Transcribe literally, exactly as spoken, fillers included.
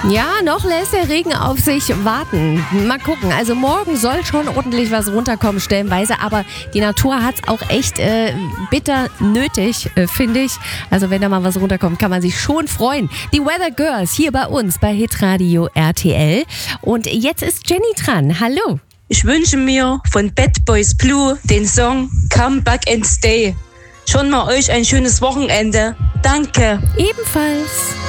Ja, noch lässt der Regen auf sich warten. Mal gucken. Also morgen soll schon ordentlich was runterkommen, stellenweise. Aber die Natur hat es auch echt äh, bitter nötig, äh, finde ich. Also wenn da mal was runterkommt, kann man sich schon freuen. Die Weather Girls hier bei uns bei Hitradio R T L. Und jetzt ist Jenny dran. Hallo. Ich wünsche mir von Bad Boys Blue den Song Come Back and Stay. Schon mal euch ein schönes Wochenende. Danke. Ebenfalls.